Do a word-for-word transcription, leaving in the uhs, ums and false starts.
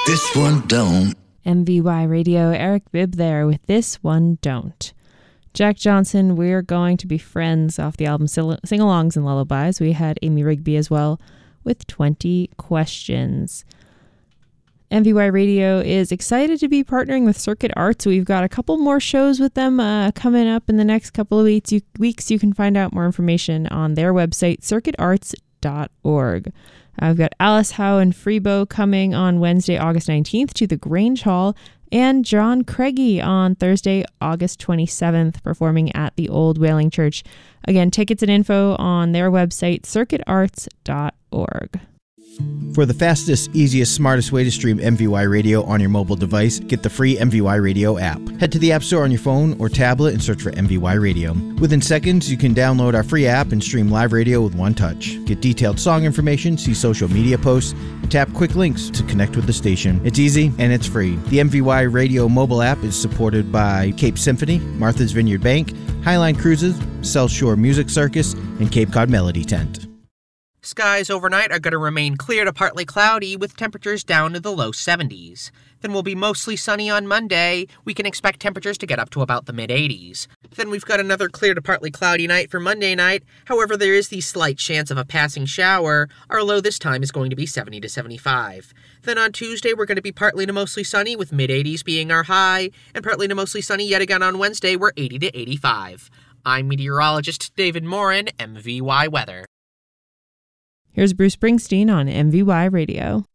This one don't. M V Y Radio, Eric Bibb there with This One Don't. Jack Johnson, We're Going to Be Friends off the album Sing-Alongs and Lullabies. We had Amy Rigby as well with twenty questions. M V Y Radio is excited to be partnering with Circuit Arts. We've got a couple more shows with them uh, coming up in the next couple of weeks. You, weeks. You can find out more information on their website, circuit arts dot org. I've got Alice Howe and Freebo coming on Wednesday, August nineteenth to the Grange Hall, and John Craigie on Thursday, August twenty-seventh, performing at the Old Whaling Church. Again, tickets and info on their website, circuit arts dot org. For the fastest, easiest, smartest way to stream M V Y Radio on your mobile device, get the free M V Y Radio app. Head to the App Store on your phone or tablet and search for M V Y Radio. Within seconds, you can download our free app and stream live radio with one touch. Get detailed song information, see social media posts, and tap quick links to connect with the station. It's easy and it's free. The M V Y Radio mobile app is supported by Cape Symphony, Martha's Vineyard Bank, Highline Cruises, South Shore Music Circus, and Cape Cod Melody Tent. Skies overnight are going to remain clear to partly cloudy with temperatures down to the low seventies. Then we'll be mostly sunny on Monday. We can expect temperatures to get up to about the mid-eighties. Then we've got another clear to partly cloudy night for Monday night. However, there is the slight chance of a passing shower. Our low this time is going to be seventy to seventy-five. Then on Tuesday, we're going to be partly to mostly sunny with mid-eighties being our high, and partly to mostly sunny yet again on Wednesday, we're eighty to eighty-five. I'm meteorologist David Morin, M V Y Weather. Here's Bruce Springsteen on M V Y Radio.